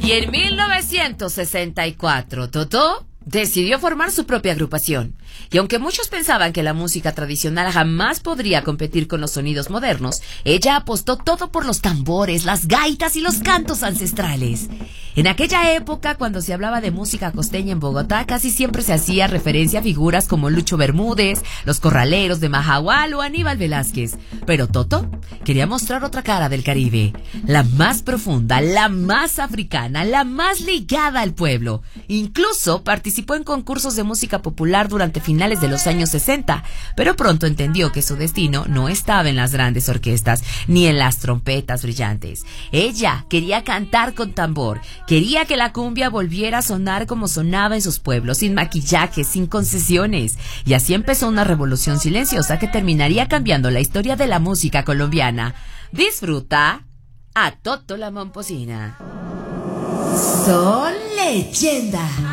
Y en 1964, Totó decidió formar su propia agrupación. Y aunque muchos pensaban que la música tradicional jamás podría competir con los sonidos modernos, ella apostó todo por los tambores, las gaitas y los cantos ancestrales. En aquella época, cuando se hablaba de música costeña en Bogotá, casi siempre se hacía referencia a figuras como Lucho Bermúdez, los Corraleros de Majagual o Aníbal Velázquez. Pero Totó quería mostrar otra cara del Caribe, la más profunda, la más africana, la más ligada al pueblo. Incluso participó en concursos de música popular durante finales de los años 60, pero pronto entendió que su destino no estaba en las grandes orquestas ni en las trompetas brillantes. Ella quería cantar con tambor, quería que la cumbia volviera a sonar como sonaba en sus pueblos, sin maquillaje, sin concesiones. Y así empezó una revolución silenciosa que terminaría cambiando la historia de la música colombiana. Disfruta a Totó la Momposina. Son leyenda.